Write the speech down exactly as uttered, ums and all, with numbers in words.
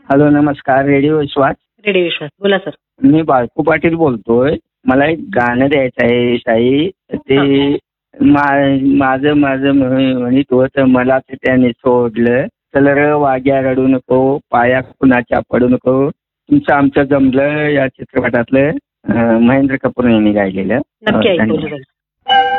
Hello, नमस्कार. Radio विश्वास. Radio विश्वास बोला sir. मी बाळकू पाटील बोलतोय. मला एक गाणं द्यायचं आहे ताई. ते माझं माझं म्हणित होत मला ते त्याने सोडलं. चल र वाग्या रडू नको, पाया कुणाच्या पडू नको, तुमचं आमचं जमलं या चित्रपटातलं महेंद्र कपूर यांनी गायलेलं. नक्की ऐकू.